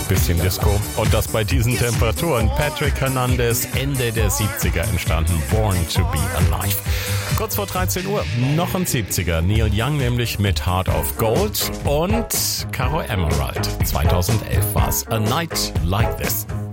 bisschen Disco. Und das bei diesen Temperaturen. Patrick Hernandez, Ende der 70er entstanden. Born to be Alive. Kurz vor 13 Uhr, noch ein 70er. Neil Young nämlich mit Heart of Gold und Caro Emerald. 2011 war's. A Night Like This.